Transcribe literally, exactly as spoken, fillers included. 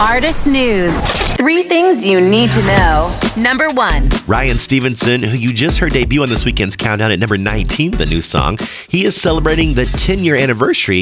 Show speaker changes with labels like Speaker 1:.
Speaker 1: Artist News. Three things you need to know. Number one.
Speaker 2: Ryan Stevenson, who you just heard debut on this weekend's countdown at number nineteen with a new song. He is celebrating the ten-year anniversary